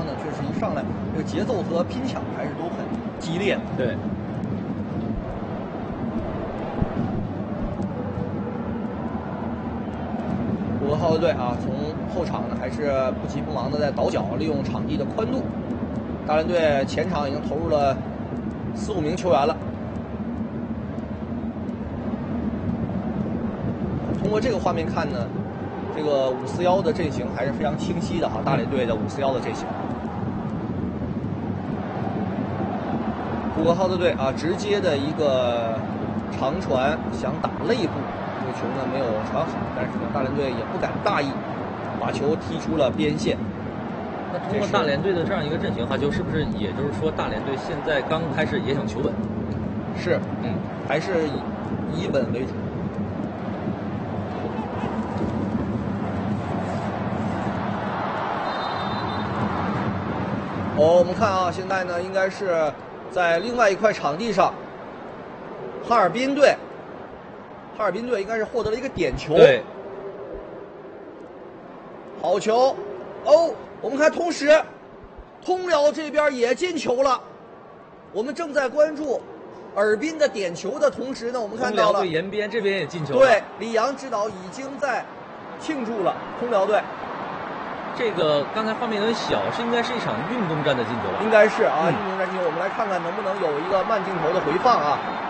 方呢，确实一上来这个节奏和拼抢还是都很激烈的。 对。 呼和浩特队啊，从后场呢还是不急不忙的在倒脚，利用场地的宽度。大连队前场已经投入了4、5名球员了。通过这个画面看呢，这个541的阵型还是非常清晰的哈，大连队的541的阵型。呼和浩特队啊，直接的一个长传想打肋部。这个球呢没有传好，但是呢大连队也不敢大意，把球踢出了边线。 那通过大连队的这样一个阵型的话，就是不是也就是说大连队现在刚开始也想求稳？ 是，还是以稳为主。我们看啊，现在呢应该是在另外一块场地上，哈尔滨队应该是获得了一个点球。 对， 好球！哦，我们看，同时，通辽这边也进球了。我们正在关注尔滨的点球的同时呢，我们看到了通辽队延边这边也进球了。 对，李阳指导已经在庆祝了通辽队。 这个刚才画面有点小，是应该是一场运动战的进球吧？ 应该是啊，运动战进球。我们来看看能不能有一个慢镜头的回放啊。